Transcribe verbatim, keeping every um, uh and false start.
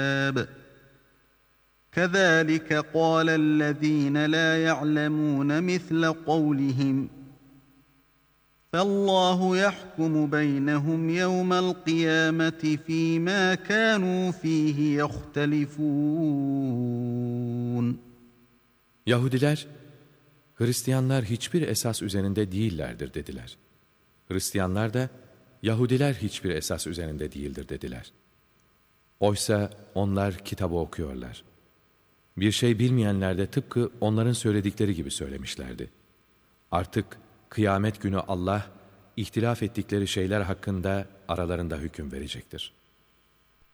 كَذَٰلِكَ قَالَ الَّذ۪ينَ لَا يَعْلَمُونَ مِثْلَ قَوْلِهِمْ فَاللّٰهُ يَحْكُمُ بَيْنَهُمْ يَوْمَ الْقِيَامَةِ ف۪ي مَا كَانُوا ف۪يهِ يَخْتَلِفُونَ. Yahudiler, Hristiyanlar hiçbir esas üzerinde değillerdir dediler. Hristiyanlar da, Yahudiler hiçbir esas üzerinde değildir dediler. Oysa onlar kitabı okuyorlar. Bir şey bilmeyenler de tıpkı onların söyledikleri gibi söylemişlerdi. Artık kıyamet günü Allah, ihtilaf ettikleri şeyler hakkında aralarında hüküm verecektir.